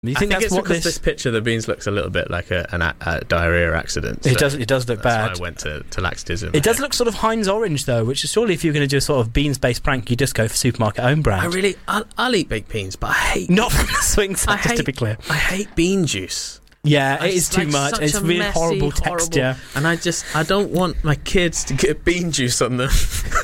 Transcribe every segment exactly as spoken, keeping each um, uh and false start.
You I think, think that's it's what because this... this picture of the beans looks a little bit like a, an, a, a diarrhea accident. It so does. It does look that's bad. why I went to, to laxatism. It does look sort of Heinz Orange though, which is surely if you're going to do a sort of beans-based prank, you just go for supermarket own brand. I really, I'll, I'll eat baked beans, but I hate not from the swing side. Just hate, to be clear, I hate bean juice. Yeah, it It's is too like much. such It's a really messy, horrible horrible- texture. And I just, I don't want my kids to get bean juice on them.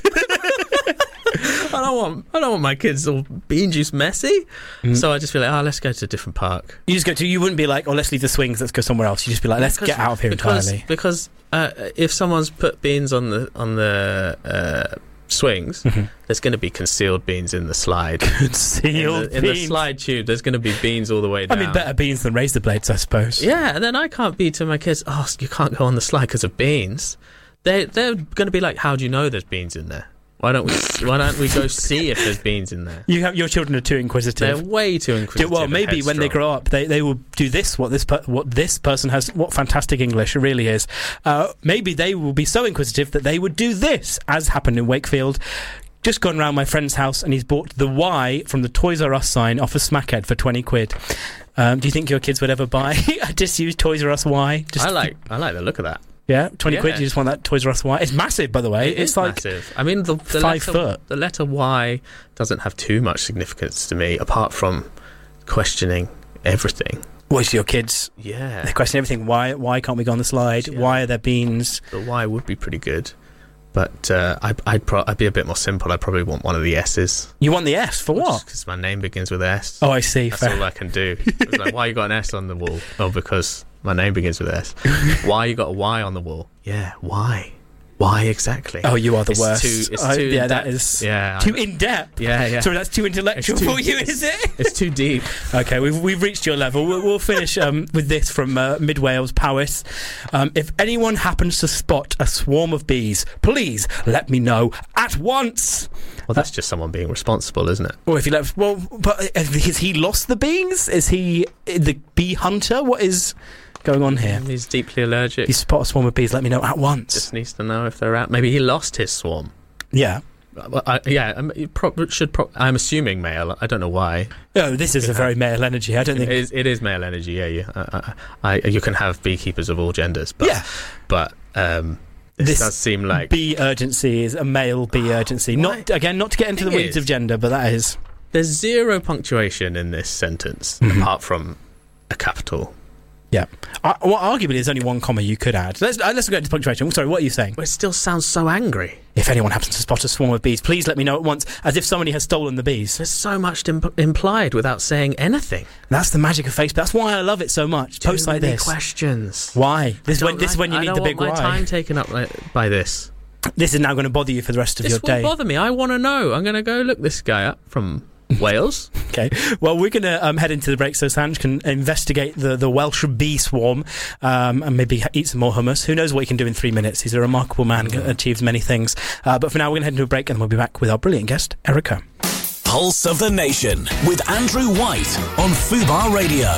I don't want, I don't want my kids all bean juice messy. Mm. So I just feel like, oh, let's go to a different park. You just go to, you wouldn't be like, oh, let's leave the swings, let's go somewhere else. You just be like, let's because, get out of here because, entirely. Because uh, if someone's put beans on the on the uh, swings, mm-hmm. there's going to be concealed beans in the slide. Concealed in the, in beans. the slide tube, there's going to be beans all the way down. I mean, better beans than razor blades, I suppose. Yeah, and then I can't be to my kids, oh, you can't go on the slide because of beans. They they're going to be like, how do you know there's beans in there? Why don't we Why don't we go see if there's beans in there? You have your children are too inquisitive. They're way too inquisitive. Well, maybe when they grow up, they, they will do this. What this per, what this person has. What fantastic English it really is. Uh, maybe they will be so inquisitive that they would do this, as happened in Wakefield. Just gone round my friend's house and he's bought the Y from the Toys R Us sign off a smackhead for twenty quid. Um, do you think your kids would ever buy a disused Toys R Us Y? Just I like I like the look of that. Yeah, twenty yeah. quid. You just want that Toys R Us Y. It's massive, by the way. It it's is like massive. I mean, the, the five letter, foot. The letter Y doesn't have too much significance to me, apart from questioning everything. What is your kids? Yeah, they question everything. Why? Why can't we go on the slide? Yeah. Why are there beans? The Y would be pretty good, but uh, I, I'd pro- I'd be a bit more simple. I'd probably want one of the S's. You want the S for what? Because my name begins with S. Oh, I see. That's fair. all I can do. It's like, why you got an S on the wall? Oh, because my name begins with S. Why you got a Y on the wall? Yeah, why? Why exactly? Oh, you are the it's worst. Too, it's oh, too yeah, in that depth. is yeah, too I, in depth. Yeah, yeah. Sorry, that's too intellectual too, for you, is it? It's too deep. Okay, we've we've reached your level. We'll, we'll finish um, with this from uh, Mid Wales, Powys. Um, if anyone happens to spot a swarm of bees, please let me know at once. Well, that's just someone being responsible, isn't it? Or if you let, well, but has he lost the bees? Is he the bee hunter? What is going on here? He's deeply allergic. You spot a swarm of bees, let me know at once. Just needs to know if they're out. Maybe he lost his swarm. Yeah. Well, I, yeah, um, pro- should pro- I'm assuming male. I don't know why. Oh, this is a very male energy. I don't think it is, it is male energy. Yeah, you, I, I, I, you can have beekeepers of all genders. But, yeah, but um, this, this does seem like bee urgency is a male bee urgency. Why? Not again, not to get into the weeds is. of gender, but that is. There's zero punctuation in this sentence mm-hmm. apart from a capital. Yeah. Uh, well, arguably, there's only one comma you could add. Let's uh, let's go into punctuation. Sorry, what are you saying? Well, it still sounds so angry. If anyone happens to spot a swarm of bees, please let me know at once, as if somebody has stolen the bees. There's so much imp- implied without saying anything. That's the magic of Facebook. That's why I love it so much. Too Posts like many this. questions. Why? This, when, this like, is when you I need don't the big want my why. time taken up by, by this. This is now going to bother you for the rest of this your day. This will bother me. I want to know. I'm going to go look this guy up from Wales. Okay, well, we're going to um, head into the break so Sanj can investigate the, the Welsh bee swarm um, and maybe eat some more hummus. Who knows what he can do in three minutes? He's a remarkable man, yeah. Achieves many things. Uh, but for now, we're going to head into a break and we'll be back with our brilliant guest, Erica. Pulse of the Nation with Andrew White on Fubar Radio.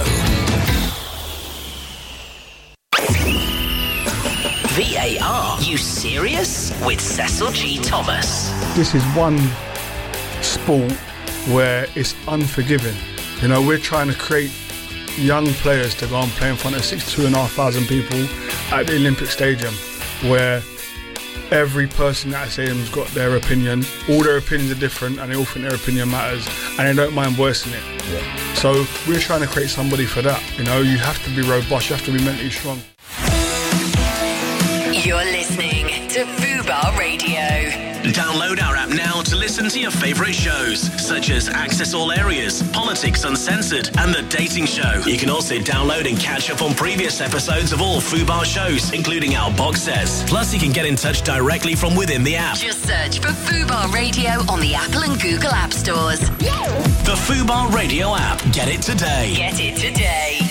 V A R, you serious? With Cecil G. Thomas. This is one sport where it's unforgiving. You know, we're trying to create young players to go and play in front of sixty-two and a half thousand people at the Olympic Stadium, where every person at that stadium's got their opinion. All their opinions are different and they all think their opinion matters and they don't mind voicing it. Yeah. So we're trying to create somebody for that. You know, you have to be robust, you have to be mentally strong. You're listening to Fubar Radio. Download our app now to listen to your favourite shows, such as Access All Areas, Politics Uncensored, and The Dating Show. You can also download and catch up on previous episodes of all Fubar shows, including our box sets. Plus, you can get in touch directly from within the app. Just search for Fubar Radio on the Apple and Google App Stores. The Fubar Radio app. Get it today. Get it today.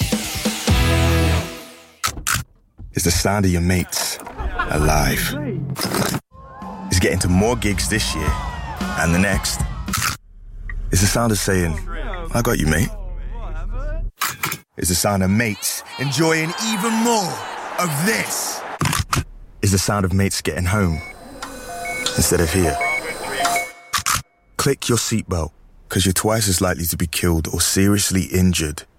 It's the sound of your mates alive. It's getting to more gigs this year and the next. It's the sound of saying, I got you, mate. It's the sound of mates enjoying even more of this. It's the sound of mates getting home instead of here. Click your seatbelt, because you're twice as likely to be killed or seriously injured